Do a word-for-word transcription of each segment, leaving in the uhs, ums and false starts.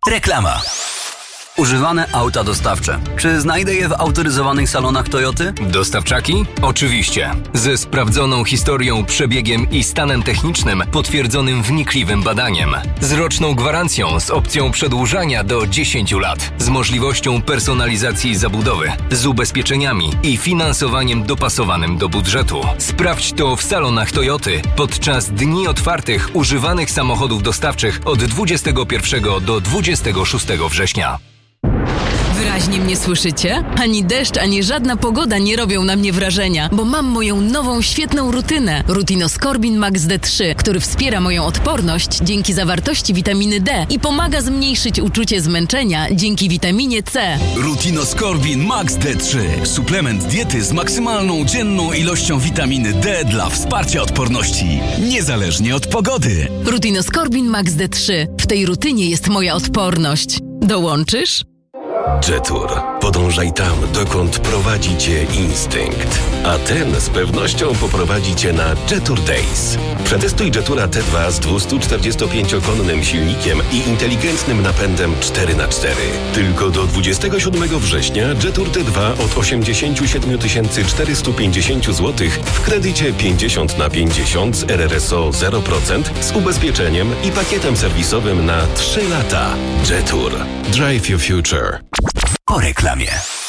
Reklama. Używane auta dostawcze. Czy znajdę je w autoryzowanych salonach Toyoty? Dostawczaki? Oczywiście. Ze sprawdzoną historią, przebiegiem i stanem technicznym potwierdzonym wnikliwym badaniem. Z roczną gwarancją z opcją przedłużania do dziesięciu lat. Z możliwością personalizacji zabudowy. Z ubezpieczeniami i finansowaniem dopasowanym do budżetu. Sprawdź to w salonach Toyoty podczas dni otwartych używanych samochodów dostawczych od dwudziestego pierwszego do dwudziestego szóstego września. Wyraźnie mnie słyszycie? Ani deszcz, ani żadna pogoda nie robią na mnie wrażenia, bo mam moją nową, świetną rutynę. Rutinoskorbin Max D trzy, który wspiera moją odporność dzięki zawartości witaminy D i pomaga zmniejszyć uczucie zmęczenia dzięki witaminie C. Rutinoskorbin Max D trzy. Suplement diety z maksymalną dzienną ilością witaminy D dla wsparcia odporności, niezależnie od pogody. Rutinoskorbin Max D trzy. W tej rutynie jest moja odporność. Dołączysz? Jetur. Podążaj tam, dokąd prowadzi Cię instynkt. A ten z pewnością poprowadzi Cię na Jetur Days. Przetestuj Jetura T dwa z dwustuczterdziestopięciokonnym silnikiem i inteligentnym napędem cztery na cztery. Tylko do dwudziestego siódmego września Jetur T dwa od osiemdziesiąt siedem tysięcy czterysta pięćdziesiąt złotych w kredycie pięćdziesiąt na pięćdziesiąt z R R S O zero procent z ubezpieczeniem i pakietem serwisowym na trzy lata. Jetur. Drive your future. Po reklamie.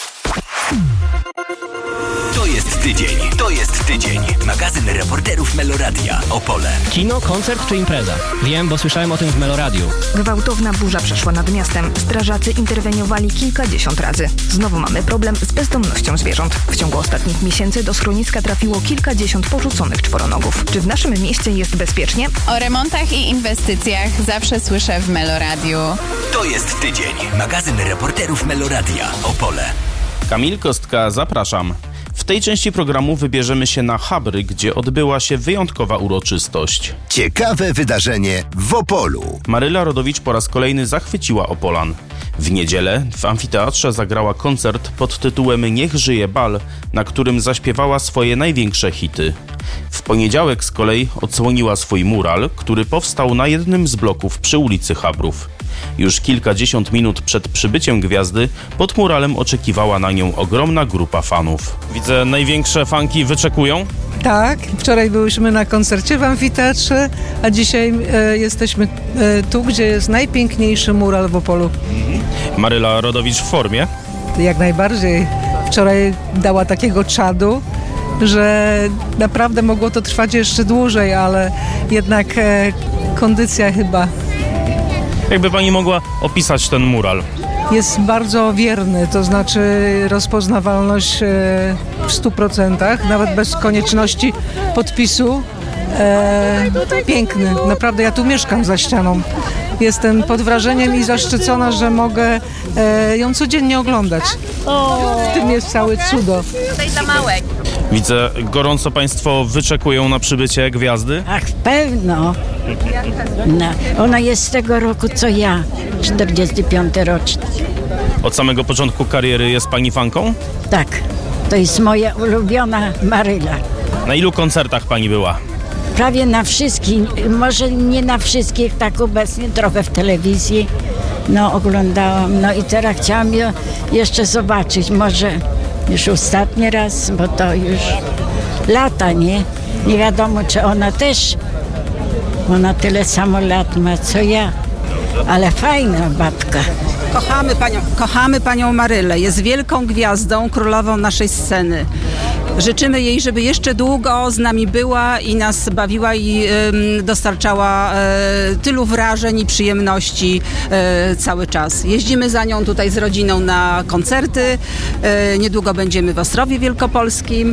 To jest tydzień. To jest tydzień. Magazyn reporterów Meloradia. Opole. Kino, koncert czy impreza? Wiem, bo słyszałem o tym w Meloradiu. Gwałtowna burza przeszła nad miastem. Strażacy interweniowali kilkadziesiąt razy. Znowu mamy problem z bezdomnością zwierząt. W ciągu ostatnich miesięcy do schroniska trafiło kilkadziesiąt porzuconych czworonogów. Czy w naszym mieście jest bezpiecznie? O remontach i inwestycjach zawsze słyszę w Meloradiu. To jest tydzień. Magazyn reporterów Meloradia. Opole. Kamil Kostka, zapraszam. W tej części programu wybierzemy się na Chabry, gdzie odbyła się wyjątkowa uroczystość. Ciekawe wydarzenie w Opolu. Maryla Rodowicz po raz kolejny zachwyciła Opolan. W niedzielę w amfiteatrze zagrała koncert pod tytułem Niech żyje bal, na którym zaśpiewała swoje największe hity. W poniedziałek z kolei odsłoniła swój mural, który powstał na jednym z bloków przy ulicy Chabrów. Już kilkadziesiąt minut przed przybyciem gwiazdy pod muralem oczekiwała na nią ogromna grupa fanów. Widzę, największe fanki wyczekują? Tak, wczoraj byliśmy na koncercie w amfiteatrze, a dzisiaj e, jesteśmy e, tu, gdzie jest najpiękniejszy mural w Opolu. Mhm. Maryla Rodowicz w formie? Jak najbardziej. Wczoraj dała takiego czadu, że naprawdę mogło to trwać jeszcze dłużej, ale jednak e, kondycja chyba... Jakby pani mogła opisać ten mural? Jest bardzo wierny, to znaczy rozpoznawalność w stu procentach, nawet bez konieczności podpisu. E, piękny, naprawdę ja tu mieszkam za ścianą. Jestem pod wrażeniem i zaszczycona, że mogę e, ją codziennie oglądać. W tym jest całe cudo. Tutaj dla małek. Widzę, gorąco państwo wyczekują na przybycie gwiazdy? Ach, pewno. No, ona jest z tego roku co ja, czterdziesty piąty rocznik. Od samego początku kariery jest pani fanką? Tak, to jest moja ulubiona Maryla. Na ilu koncertach pani była? Prawie na wszystkich, może nie na wszystkich, tak obecnie, trochę w telewizji. No, oglądałam, no i teraz chciałam ją jeszcze zobaczyć, może już ostatni raz, bo to już lata, nie? Nie wiadomo, czy ona też, ona tyle samo lat ma, co ja, ale fajna babka. Kochamy panią, kochamy panią Marylę, jest wielką gwiazdą, królową naszej sceny. Życzymy jej, żeby jeszcze długo z nami była i nas bawiła i y, dostarczała y, tylu wrażeń i przyjemności y, cały czas. Jeździmy za nią tutaj z rodziną na koncerty, y, niedługo będziemy w Ostrowie Wielkopolskim,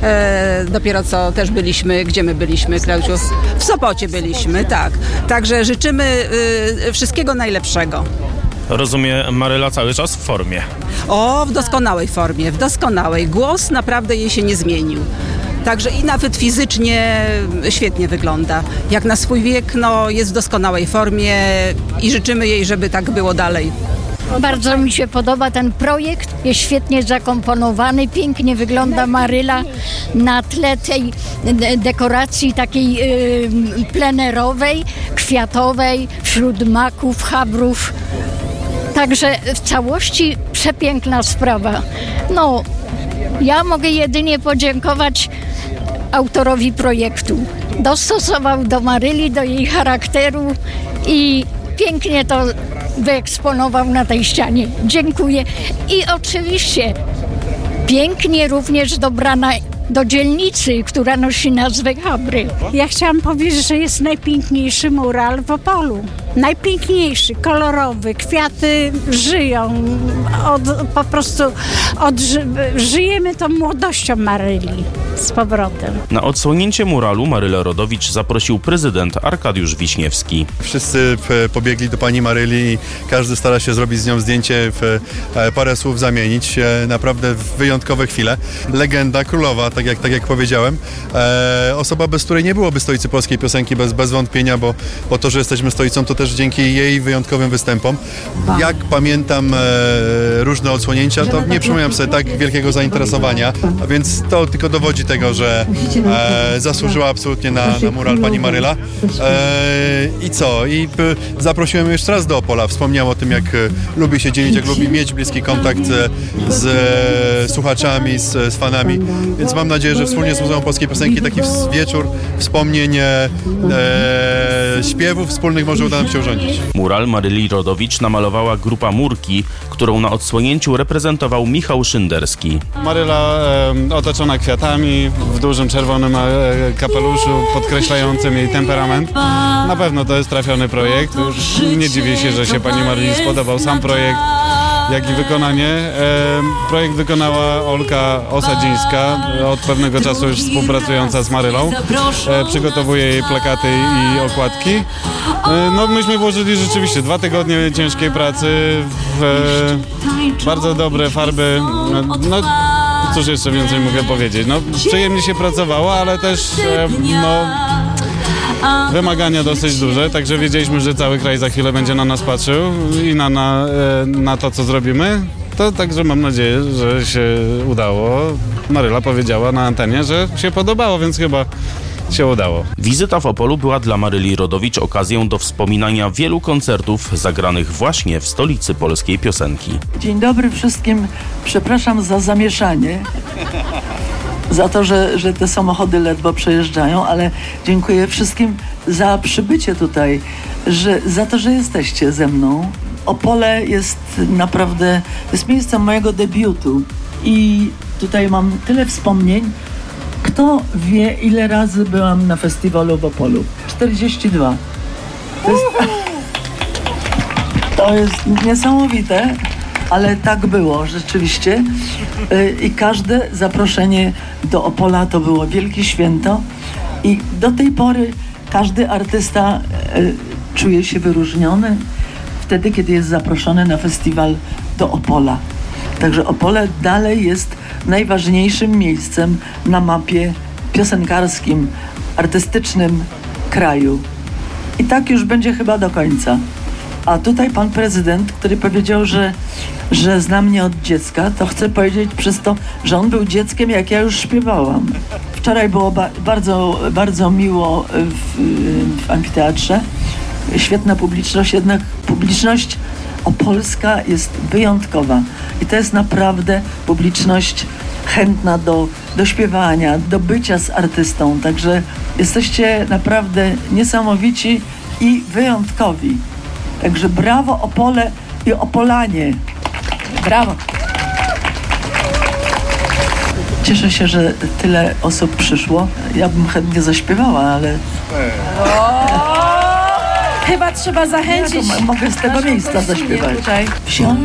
y, dopiero co też byliśmy, gdzie my byliśmy, Klauciu? W Sopocie byliśmy, tak. Także życzymy y, wszystkiego najlepszego. Rozumiem, Maryla cały czas w formie. O, w doskonałej formie, w doskonałej. Głos naprawdę jej się nie zmienił. Także i nawet fizycznie świetnie wygląda. Jak na swój wiek, no, jest w doskonałej formie i życzymy jej, żeby tak było dalej. Bardzo mi się podoba ten projekt, jest świetnie zakomponowany, pięknie wygląda Maryla na tle tej dekoracji takiej y, plenerowej, kwiatowej, wśród maków, chabrów. Także w całości przepiękna sprawa. No, ja mogę jedynie podziękować autorowi projektu. Dostosował do Maryli, do jej charakteru i pięknie to wyeksponował na tej ścianie. Dziękuję. I oczywiście pięknie również dobrana do dzielnicy, która nosi nazwę Chabry. Ja chciałam powiedzieć, że jest najpiękniejszy mural w Opolu. Najpiękniejszy, kolorowy, kwiaty żyją, od, po prostu od, żyjemy tą młodością Maryli z powrotem. Na odsłonięcie muralu Marylę Rodowicz zaprosił prezydent Arkadiusz Wiśniewski. Wszyscy pobiegli do pani Maryli i każdy stara się zrobić z nią zdjęcie, parę słów zamienić. Naprawdę wyjątkowe chwile. Legenda, królowa, tak jak, tak jak powiedziałem. E, osoba, bez której nie byłoby stolicy polskiej piosenki, bez, bez wątpienia, bo, bo to, że jesteśmy stolicą, to też dzięki jej wyjątkowym występom. Jak pamiętam e, różne odsłonięcia, to nie przypominam sobie tak wielkiego zainteresowania, a więc to tylko dowodzi tego, że e, zasłużyła absolutnie na, na mural pani Maryla. E, I co? I p, zaprosiłem jeszcze raz do Opola. Wspomniał o tym, jak e, lubi się dzielić, jak lubi mieć bliski kontakt z, z e, słuchaczami, z, z fanami. Więc mam nadzieję, że wspólnie z Muzeum Polskiej Piosenki taki wieczór wspomnień, e, śpiewów wspólnych może uda nam się urządzić. Mural Maryli Rodowicz namalowała grupa Murki, którą na odsłonięciu reprezentował Michał Szynderski. Maryla e, otoczona kwiatami, w dużym czerwonym e, kapeluszu podkreślającym jej temperament. Na pewno to jest trafiony projekt. Już nie dziwię się, że się pani Maryli spodobał sam projekt, jak i wykonanie. E, projekt wykonała Olka Osadzińska, od pewnego czasu już współpracująca z Marylą. E, przygotowuje jej plakaty i okładki. E, no myśmy włożyli rzeczywiście dwa tygodnie ciężkiej pracy w e, bardzo dobre farby. No cóż jeszcze więcej mogę powiedzieć. No przyjemnie się pracowało, ale też e, no wymagania dosyć duże, także wiedzieliśmy, że cały kraj za chwilę będzie na nas patrzył i na, na, na to, co zrobimy. To także mam nadzieję, że się udało. Maryla powiedziała na antenie, że się podobało, więc chyba się udało. Wizyta w Opolu była dla Maryli Rodowicz okazją do wspominania wielu koncertów zagranych właśnie w stolicy polskiej piosenki. Dzień dobry wszystkim. Przepraszam za zamieszanie. Za to, że, że te samochody ledwo przejeżdżają, ale dziękuję wszystkim za przybycie tutaj, że, za to, że jesteście ze mną. Opole jest naprawdę, jest miejscem mojego debiutu i tutaj mam tyle wspomnień. Kto wie, ile razy byłam na festiwalu w Opolu? czterdzieści dwa. To jest, to jest niesamowite. Ale tak było rzeczywiście i każde zaproszenie do Opola to było wielkie święto i do tej pory każdy artysta czuje się wyróżniony wtedy, kiedy jest zaproszony na festiwal do Opola. Także Opole dalej jest najważniejszym miejscem na mapie piosenkarskim, artystycznym kraju. I tak już będzie chyba do końca. A tutaj pan prezydent, który powiedział, że, że zna mnie od dziecka, to chcę powiedzieć przez to, że on był dzieckiem, jak ja już śpiewałam. Wczoraj było ba- bardzo, bardzo miło w, w amfiteatrze. Świetna publiczność, jednak publiczność opolska jest wyjątkowa. I to jest naprawdę publiczność chętna do, do śpiewania, do bycia z artystą. Także jesteście naprawdę niesamowici i wyjątkowi. Także brawo Opole i Opolanie. Brawo. Cieszę się, że tyle osób przyszło. Ja bym chętnie zaśpiewała, ale... Chyba trzeba zachęcić. Ja mogę z tego miejsca zaśpiewać. Tutaj. Wsiądź